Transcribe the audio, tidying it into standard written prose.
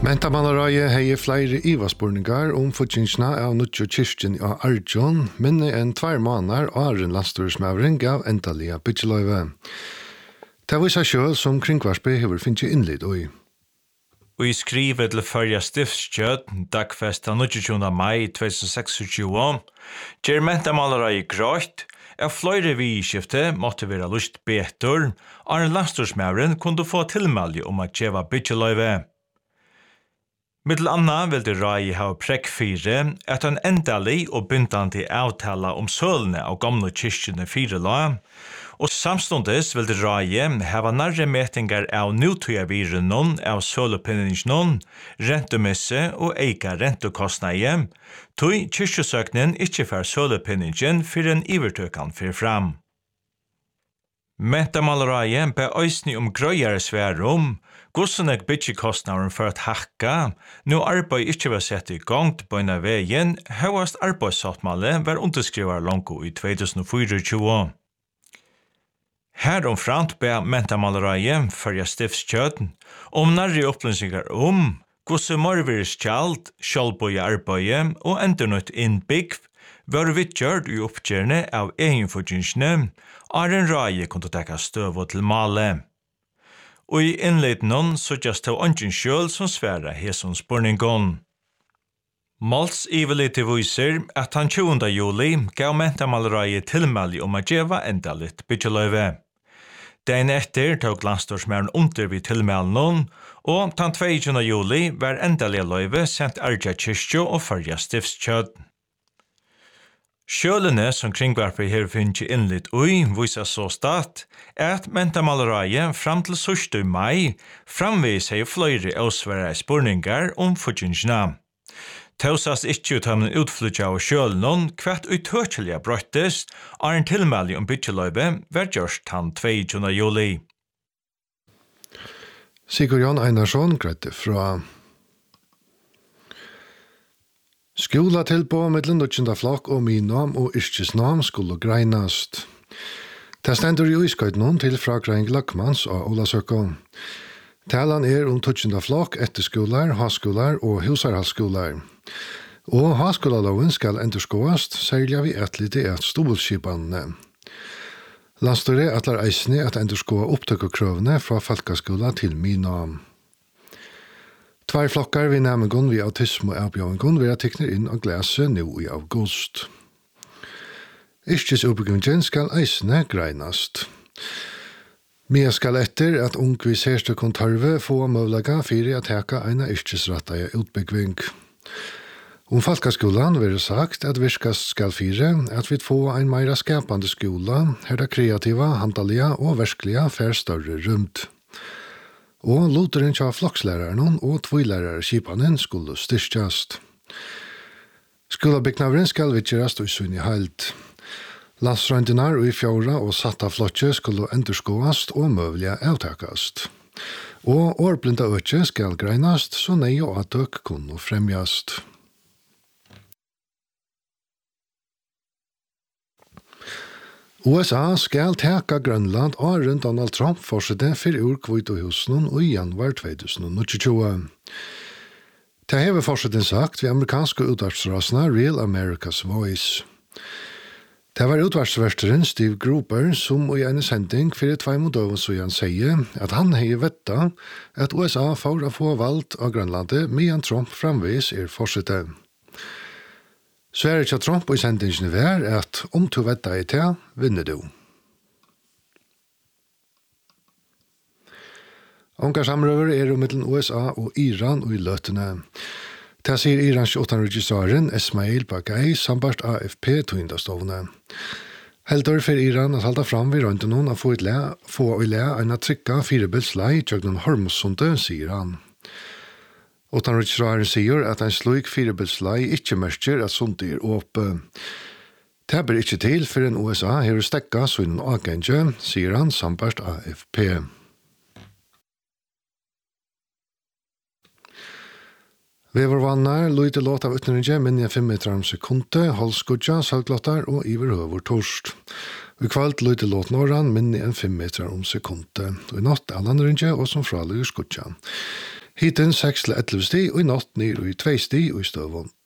Mentamálaráðið hevði fleiri ivaspurningar fortjingsna av nutju kyrkjen av Arjun, minni enn 2 månader áren landsstýrismaðurin gav endaliga byggjeløyve. Det viser sjøl som kringvarspe hefur finnst innlid oi. Og I skrivet til førja stiftskjøtt, dagfesta 29. mai 2026, gjør mentamálaráðið grått, flere vidskifte måtte være lust betur, og landsstýrismaðurin kunne få tilmælge om at gjeva byggjeløyve. Mittel anna vil det rai ha prekk fire at en endelig og bindandi avtala sølene av gamle kyrkjene firela, og samstundes vil det rai hava nærre metingar av nutøya virunnen av sølepinningen, rentemesse og eika rentekostnaie, tog kyrkjesøknen ikkje fer sølepinningen for en ivertøkan for fram. Mentamálaráðið be eisini grøyare sværum, Gossenek byggekostnaren for at hakka, nu arbeid ikkje var sett I gang på en av veien, høyast arbeidssattmale var underskrivet langt I 2024. Her omframt be mentamálaráðið førja stiftskjøtt, nærre opplysningar gosse morvirskjalt, sjálfbøye arbeid og endernøtt innbygg, var vidgjørt I oppgjørende av egenfortjingsene, en rai kunne tekka støv til male. Og I innledningen så just av ånden sjøl som svære hesson spurningen. Mals ivelite viser at han 20. juli gav mentamálaráðið tilmæli at gjeva endaligt byggjeløyve. Dagen etter tog landsstýrismaðurin under vid tilmælen, og den 22. juli var endalige løyve sendt Arja kyrkju og førja stiftskjøtt. Sjølene som kringvarpet her finner innlitt viser så stat at mentamálaráðið fram til 1. mai framviser flere avsvære spurningar fortjingsna. Tausas ikkje ut ham utflytja av sjølene hvert uttøkjelige brøttest en tilmæli byggjeløyve var gjørst han 22. juli. Sigurd Jan Einarsson grøtte fra Skúla tilbå mellom 8. flokk og minnam og yrkesnam skulle greinast. Det stendur I uiskøytnån til fragreing Lackmans og Olasøkko. Talan 8. flokk etterskolar, haskolar og husarhalsskolar. Og haskolaloven skal endurskåast, særlig vi etlite et stolskipane. Landstyret atlar eisne at endurskåa opptøkkerkrøvene fra Falkaskola til minnam. 2 flokkar vi nærmengon vi autism og avbjørngon vi tikner inn av glaset nå I august. Yrkesutbyggingen skal eisne greinast. Mia skal etter at ungvi serste kontarve få møvlaga fyrir at heka eina yrkesrattaja utbygging. Falkaskolan vil sagt at virkast skal fire at vi få ein meira skapande skola, her det kreativa, handalia og verskliga fær større rumt. Og loteren av flokkslæreren og tvilærerskipanen skulle styrkjast. Skolabygnavren skal vidtjerast og sunn I heilt. Landsrøyndinar og I fjora og satta flotje skulle endurskåast og møvlige avtakast. Og årblinda øtje skal greinast så nei og atøk kunne fremjast. USA skal teka Grønland åren Donald Trump fortsette for Kvitohusen og I januar 2022. Det hever fortsetten sagt ved amerikanske utvartsrasene Real America's Voice. Det var utvartsversteren Steve Gruber som I en sending for 2 måneder så han sier at han hei vetta at USA får få valgt av Grønlandet medan Trump framvis fortsette. Sverige til Trump I sendingen var at om du vet deg til, vinner du. Ongarsamrøver mellom USA og Iran og I løtene. Det sier Irans 8-regissaren Esmail Bagay sambart AFP tøyndastovne. Heldur for Iran at halda fram vid røynden å få I le en trykka 4-bilslei tjøgnen Hormuzsunde, sier han. Utanriksrøren sier at en slik 4-bilslei ikke merker at sånt åpe. Det blir ikke til for en USA her å stekka sånn agentje, sier han sambart AFP. Vevervannar lyder låt av utnæringe minne 5 meter om sekunde, halvskudja, salglottar og iverhøver torst. I kvalt lyder låt norran minne 5 meter om sekunde. Og I natt allandringe og som fralyger skudja. Hiten 6 til 11 sti og i natt ned i 2 sti og i støvån.